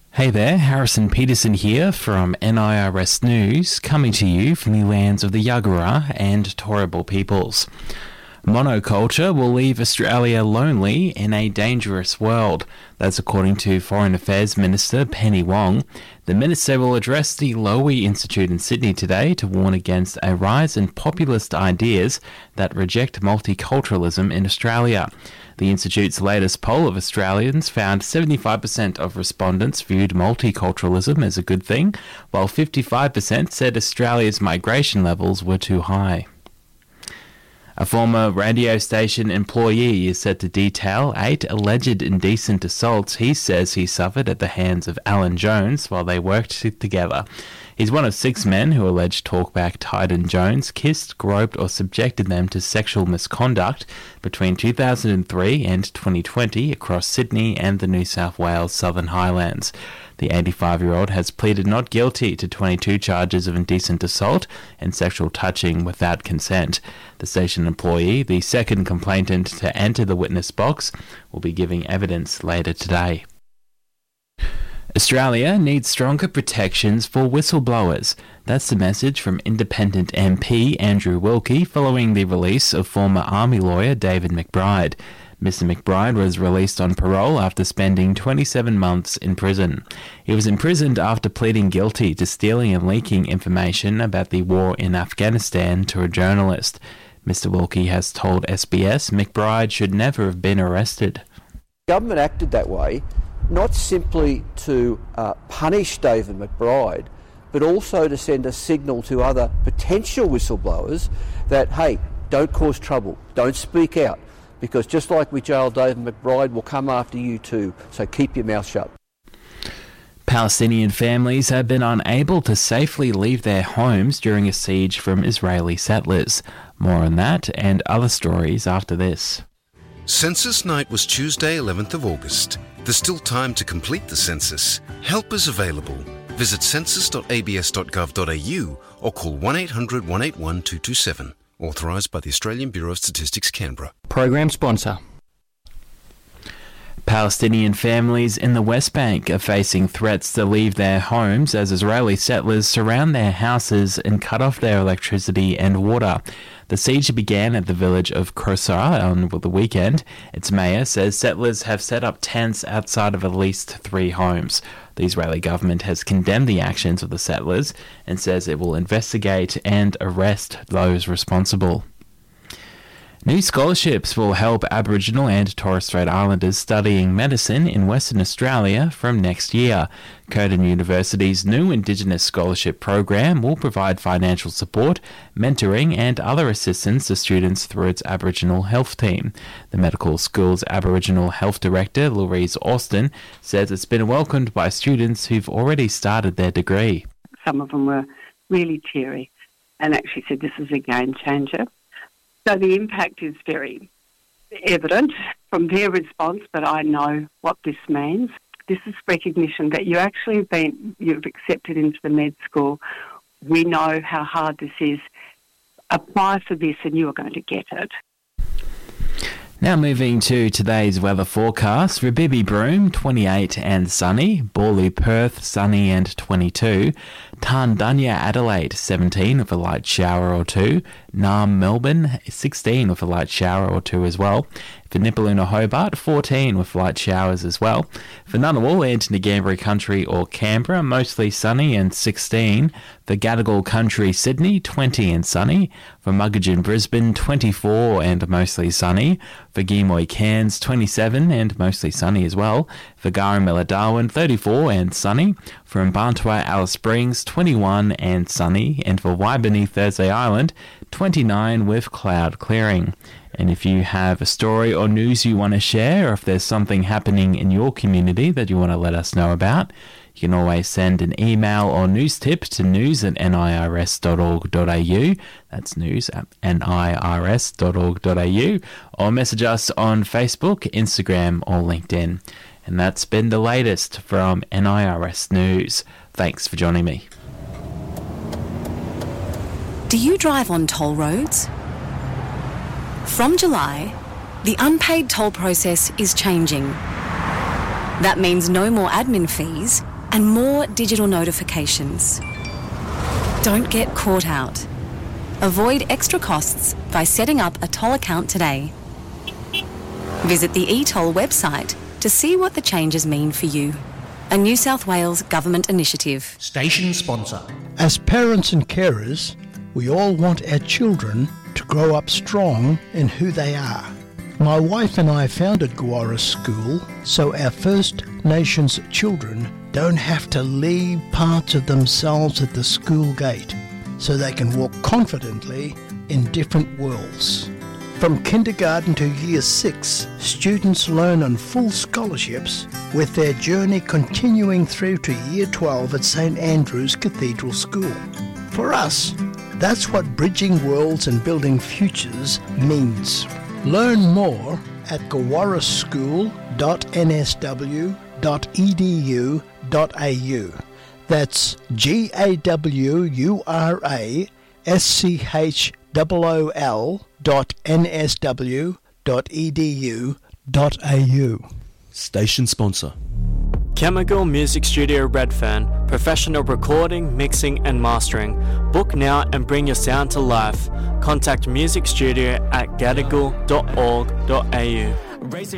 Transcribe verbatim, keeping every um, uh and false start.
Hey there, Harrison Peterson here from N I R S News, coming to you from the lands of the Yagara and Turrbal peoples. Monoculture will leave Australia lonely in a dangerous world. That's according to Foreign Affairs Minister Penny Wong. The minister will address the Lowy Institute in Sydney today to warn against a rise in populist ideas that reject multiculturalism in Australia. The Institute's latest poll of Australians found seventy-five percent of respondents viewed multiculturalism as a good thing, while fifty-five percent said Australia's migration levels were too high. A former radio station employee is set to detail eight alleged indecent assaults he says he suffered at the hands of Alan Jones while they worked together. He's one of six men who allege talkback Titan Jones kissed, groped or subjected them to sexual misconduct between two thousand three and twenty twenty across Sydney and the New South Wales Southern Highlands. The eighty-five-year-old has pleaded not guilty to twenty-two charges of indecent assault and sexual touching without consent. The station employee, the second complainant to enter the witness box, will be giving evidence later today. Australia needs stronger protections for whistleblowers. That's the message from Independent M P Andrew Wilkie following the release of former Army lawyer David McBride. Mister McBride was released on parole after spending twenty-seven months in prison. He was imprisoned after pleading guilty to stealing and leaking information about the war in Afghanistan to a journalist. Mister Wilkie has told S B S McBride should never have been arrested. Government acted that way not simply to uh, punish David McBride, but also to send a signal to other potential whistleblowers that, hey, don't cause trouble, don't speak out, because just like we jailed David McBride, we'll come after you too, so keep your mouth shut. Palestinian families have been unable to safely leave their homes during a siege from Israeli settlers. More on that and other stories after this. Census night was Tuesday, eleventh of August. There's still time to complete the census. Help is available. Visit census dot a b s dot gov dot a u or call one eight hundred one eight one two two seven. Authorised by the Australian Bureau of Statistics, Canberra. Program sponsor. Palestinian families in the West Bank are facing threats to leave their homes as Israeli settlers surround their houses and cut off their electricity and water. The siege began at the village of Qusayr on the weekend. Its mayor says settlers have set up tents outside of at least three homes. The Israeli government has condemned the actions of the settlers and says it will investigate and arrest those responsible. New scholarships will help Aboriginal and Torres Strait Islanders studying medicine in Western Australia from next year. Curtin University's new Indigenous Scholarship Program will provide financial support, mentoring and other assistance to students through its Aboriginal health team. The medical school's Aboriginal Health Director, Louise Austin, says it's been welcomed by students who've already started their degree. Some of them were really teary and actually said this is a game changer. So the impact is very evident from their response, but I know what this means. This is recognition that you actually have been, you've accepted into the med school. We know how hard this is. Apply for this and you are going to get it. Now moving to today's weather forecast. For Bibi Broome, twenty-eight and sunny. Borloo, Perth, sunny and twenty-two. Tarndunya, Adelaide, seventeen with a light shower or two. Naarm, Melbourne, sixteen with a light shower or two as well. For Nipaluna, Hobart, fourteen with light showers as well. For Ngunnawal and Ngambri Country or Canberra, mostly sunny and sixteen. For Gadigal Country, Sydney, twenty and sunny. For Muggagin, Brisbane, twenty-four and mostly sunny. For Gimoy, Cairns, twenty-seven and mostly sunny as well. For Garamilla, Darwin, thirty-four and sunny. For Mbantua, Alice Springs, twenty-one and sunny. And for Waibani, Thursday Island, twenty-nine with cloud clearing. And if you have a story or news you want to share, or if there's something happening in your community that you want to let us know about, you can always send an email or news tip to news at n i r s dot org dot a u. That's news at n i r s dot org dot a u. Or message us on Facebook, Instagram or LinkedIn. And that's been the latest from N I R S News. Thanks for joining me. Do you drive on toll roads? From July, the unpaid toll process is changing. That means no more admin fees and more digital notifications. Don't get caught out. Avoid extra costs by setting up a toll account today. Visit the eToll website to see what the changes mean for you. A New South Wales government initiative. Station sponsor. As parents and carers, we all want our children to grow up strong in who they are. My wife and I founded Gowara School so our First Nations children don't have to leave parts of themselves at the school gate, so they can walk confidently in different worlds. From kindergarten to year six, students learn on full scholarships, with their journey continuing through to year twelve at St Andrew's Cathedral School. For us, that's what bridging worlds and building futures means. Learn more at gowara school dot n s w dot e d u dot a u. That's G A W U R A S C H O O L dot N S W dot E D U dot A U. Station sponsor. Chemical Music Studio Redfern. Professional recording, mixing and mastering. Book now and bring your sound to life. Contact Music Studio at gadigal dot org dot a u.